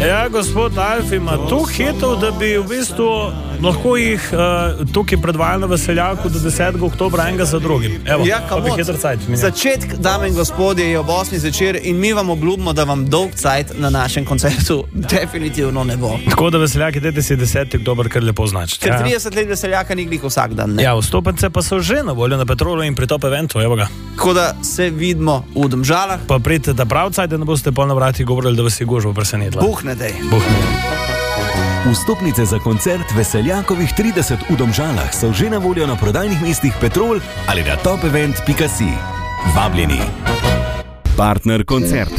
Ja, gospod Alf ima toliko hitov, da bi v bistvu lahko jih tukaj predvajali na Veseljaku do 10. oktobra enega za drugim. Evo, Ja, pa bi hitro cajt. začetek, dame in gospodje, je ob 8. zvečer in mi vam obljubimo, da vam dolg cajt na našem koncertu definitivno ne bo. Tako da Veseljaki, dajte si 10. oktober kar lepo označiti. Ker 30 let Veseljaka ni glih vsak dan. Ne? Ja, vstopnice pa so že na voljo na Petrolu in pri Top Eventu, evo ga. Tako da se vidimo v Domžalah. Pa pridite ta pravcaj, da ne boste pol na vratih govorili, da vas je gužva presenetila. Buhnete. Vstopnice za koncert Veseljakovih 30 v Domžalah so že na voljo na prodajnih mestih Petrol ali na topevent.si. Vabljeni. Partner koncerta